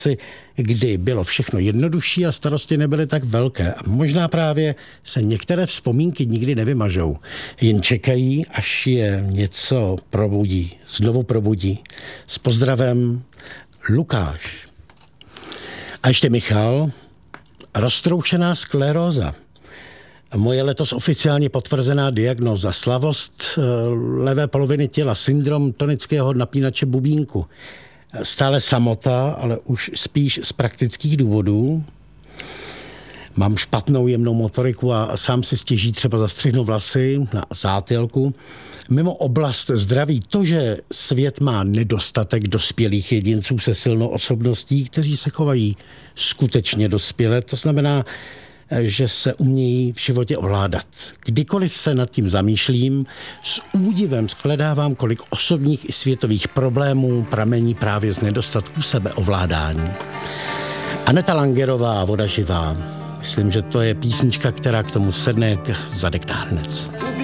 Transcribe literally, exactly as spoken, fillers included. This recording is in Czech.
kdy bylo všechno jednodušší a starosti nebyly tak velké. A možná právě se některé vzpomínky nikdy nevymažou. Jen čekají, až je něco probudí, znovu probudí. S pozdravem Lukáš. A ještě Michal. Roztroušená skleróza. Moje letos oficiálně potvrzená diagnóza. Slavost levé poloviny těla, syndrom tonického napínače bubínku. Stále samota, ale už spíš z praktických důvodů. Mám špatnou jemnou motoriku a sám si stěží třeba zastřihnu vlasy na zátylku. Mimo oblast zdraví to, že svět má nedostatek dospělých jedinců se silnou osobností, kteří se chovají skutečně dospěle, to znamená, že se umějí v životě ovládat. Kdykoliv se nad tím zamýšlím, s údivem shledávám, kolik osobních i světových problémů pramení právě z nedostatku sebeovládání. Aneta Langerová, Voda živá. Myslím, že to je písnička, která k tomu sedne jak zadek na hrnec.